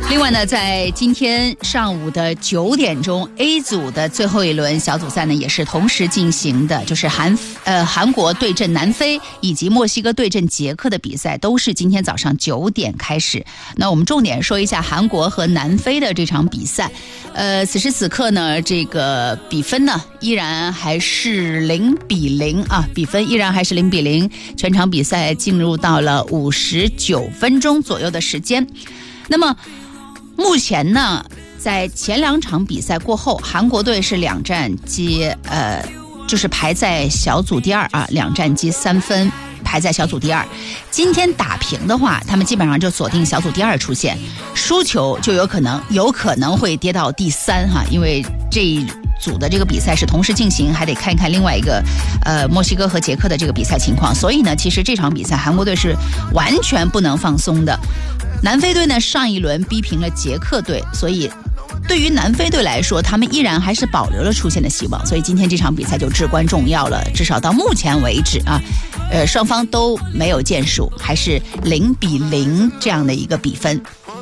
另外呢，在今天上午的9点钟 ，A 组的最后一轮小组赛呢也是同时进行的，就是韩国对阵南非以及墨西哥对阵捷克的比赛都是今天早上9点开始。那我们重点说一下韩国和南非的这场比赛。此时此刻呢，这个比分呢依然还是0-0啊，比分依然还是0-0，全场比赛进入到了59分钟左右的时间。那么目前呢，在前2场比赛过后，韩国队是2战积就是排在小组第2啊，2战积3分，排在小组第2。今天打平的话，他们基本上就锁定小组第2出现，输球就有可能会跌到第3哈，因为这一组的这个比赛是同时进行，还得看一看另外一个墨西哥和捷克的这个比赛情况。所以呢，其实这场比赛韩国队是完全不能放松的。南非队呢上一轮逼平了捷克队，所以对于南非队来说，他们依然还是保留了出线的希望。所以今天这场比赛就至关重要了，至少到目前为止啊，双方都没有建树，还是0-0这样的一个比分。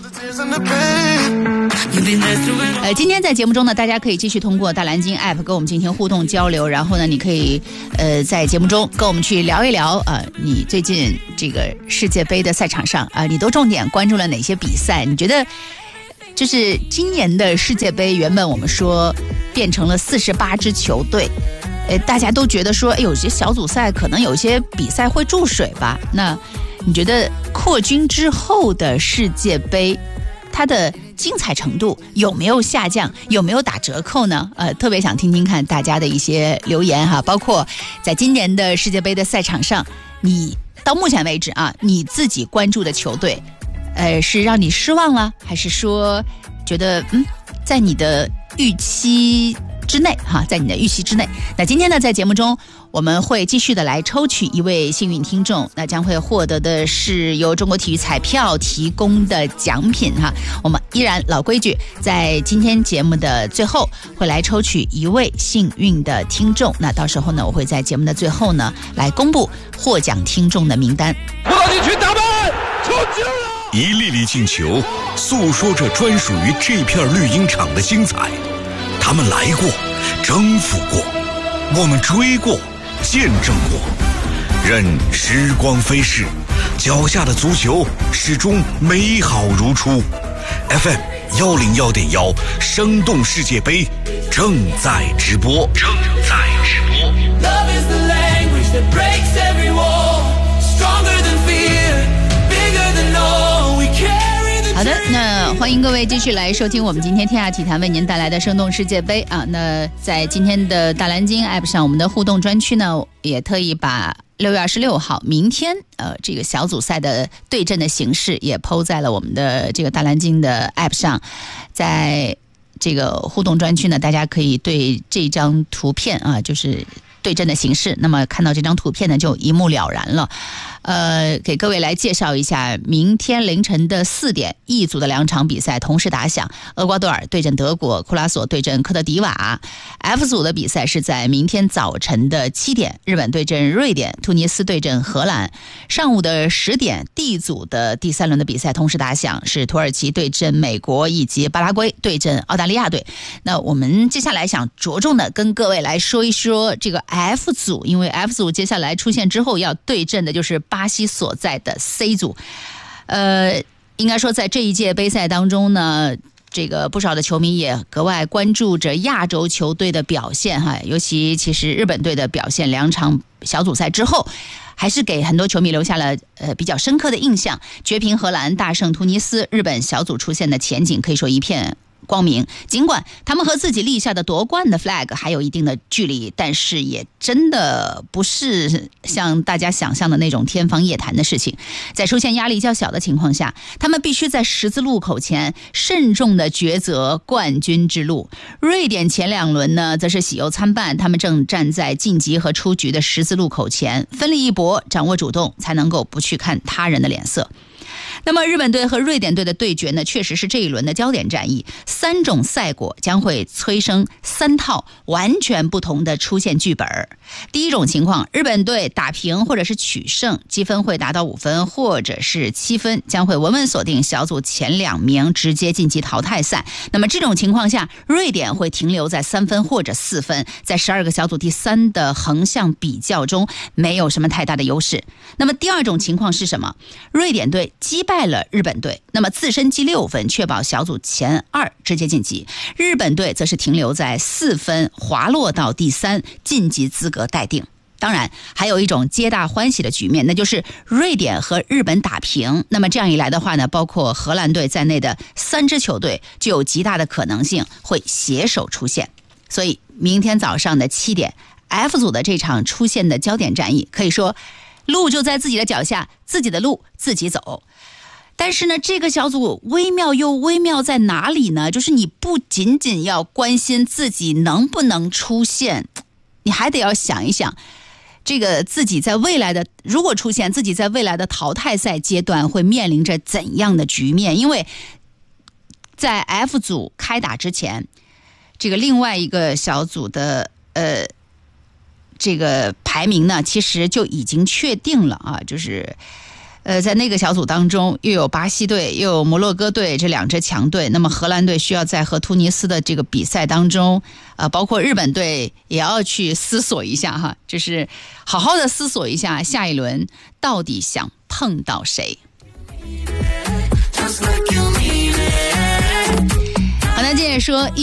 今天在节目中呢，大家可以继续通过大蓝鲸 App 跟我们进行互动交流，然后呢，你可以在节目中跟我们去聊一聊你最近这个世界杯的赛场上你都重点关注了哪些比赛？你觉得就是今年的世界杯原本我们说变成了48支球队，大家都觉得说有些小组赛可能有些比赛会注水吧？那你觉得扩军之后的世界杯它的精彩程度有没有下降，有没有打折扣呢？特别想听听看大家的一些留言哈，包括在今年的世界杯的赛场上，你到目前为止你自己关注的球队是让你失望了，还是说觉得在你的预期之内哈，在你的预期之内？那今天呢，在节目中我们会继续的来抽取一位幸运听众，那将会获得的是由中国体育彩票提供的奖品哈。我们依然老规矩，在今天节目的最后会来抽取一位幸运的听众，那到时候呢，我会在节目的最后呢来公布获奖听众的名单。 葡萄地区打败，出局了！ 一粒粒进球，诉说着专属于这片绿茵场的精彩。他们来过，征服过，我们追过，见证过。任时光飞逝，脚下的足球始终美好如初。FM 101.1，生动世界杯正在直播。 Love is the language that breaks every wall. Stronger than fear, bigger than all. We carry the dream. 好的，那欢迎各位继续来收听我们今天天下体坛为您带来的生动世界杯啊。那在今天的大蓝鲸 App 上，我们的互动专区呢，也特意把6月26号明天这个小组赛的对阵的形式也 PO 在了我们的这个大蓝鲸的 App 上。在这个互动专区呢，大家可以对这张图片就是对阵的形式，那么看到这张图片呢就一目了然了。给各位来介绍一下，明天凌晨的4点，E 组的2场比赛同时打响，厄瓜多尔对阵德国，库拉索对阵科特迪瓦。F 组的比赛是在明天早晨的7点，日本对阵瑞典，突尼斯对阵荷兰。上午的10点，D 组的第3轮的比赛同时打响，是土耳其对阵美国，以及巴拉圭对阵澳大利亚队。那我们接下来想着重的跟各位来说一说这个 F 组，因为 F 组接下来出现之后要对阵的就是巴西所在的 C 组。应该说在这一届杯赛当中呢，这个不少的球迷也格外关注着亚洲球队的表现哈，尤其其实日本队的表现，2场小组赛之后还是给很多球迷留下了比较深刻的印象。绝平荷兰，大胜突尼斯，日本小组出现的前景可以说一片光明。尽管他们和自己立下的夺冠的 flag 还有一定的距离，但是也真的不是像大家想象的那种天方夜谭的事情。在出现压力较小的情况下，他们必须在十字路口前慎重的抉择冠军之路。瑞典前2轮呢则是喜忧参半，他们正站在晋级和出局的十字路口前，奋力一搏，掌握主动，才能够不去看他人的脸色。 那么日本队和瑞典队的对决呢，确实是这一轮的焦点战役。3种赛果将会催生3套完全不同的出线剧本。第一种情况，日本队打平或者是取胜，积分会达到5分或者是7分，将会稳稳锁定小组前2名，直接晋级淘汰赛。那么这种情况下，瑞典会停留在3分或者4分，在12个小组第3的横向比较中没有什么太大的优势。那么第二种情况是什么？瑞典队击败了日本队，那么自身积6分，确保小组前2直接晋级。日本队则是停留在4分，滑落到第3，晋级资格待定。当然还有一种皆大欢喜的局面，那就是瑞典和日本打平。那么这样一来的话呢，包括荷兰队在内的3支球队就有极大的可能性会携手出线。所以明天早上的7点 F 组的这场出线的焦点战役，可以说路就在自己的脚下，自己的路自己走。但是呢，这个小组微妙又微妙在哪里呢？就是你不仅仅要关心自己能不能出线，你还得要想一想，这个自己在未来的，如果出现自己在未来的淘汰赛阶段会面临着怎样的局面。因为在 F 组开打之前，这个另外一个小组的这个排名呢，其实就已经确定了啊，就是在那个小组当中，又有巴西队又有摩洛哥队这2支强队。那么荷兰队需要在和突尼斯的这个比赛当中，包括日本队也要去思索一下哈，就是好好的思索一下下一轮到底想碰到谁。好，那接着说